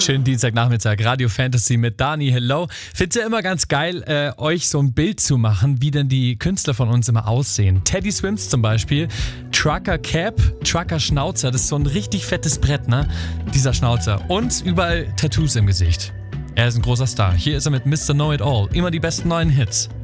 Schönen Dienstagnachmittag, Radio Fantasy mit Dani, hello. Find's ja immer ganz geil, euch so ein Bild zu machen, wie denn die Künstler von uns immer aussehen. Teddy Swims zum Beispiel, Trucker Cap, Trucker Schnauzer, das ist so ein richtig fettes Brett, ne? Dieser Schnauzer. Und überall Tattoos im Gesicht. Er ist ein großer Star. Hier ist er mit Mr. Know It All. Immer die besten neuen Hits.